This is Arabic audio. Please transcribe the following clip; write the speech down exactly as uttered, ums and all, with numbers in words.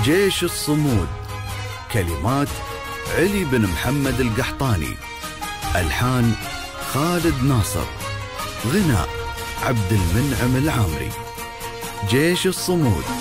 جيش الصمود. كلمات علي بن محمد القحطاني، ألحان خالد ناصر، غناء عبد المنعم العامري. جيش الصمود.